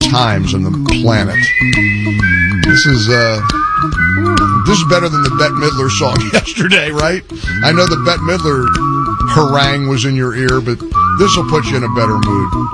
times on the planet. This is better than the Bette Midler song yesterday, right? I know the Bette Midler harangue was in your ear, but this will put you in a better mood.